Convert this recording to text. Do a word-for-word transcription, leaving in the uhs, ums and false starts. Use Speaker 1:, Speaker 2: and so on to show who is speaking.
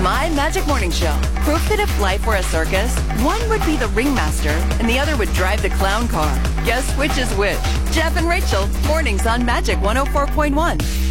Speaker 1: My Magic Morning Show. Proof that if life were a circus, one would be the ringmaster and the other would drive the clown car. Guess which is which? Jeff and Rachel, mornings on Magic one oh four point one.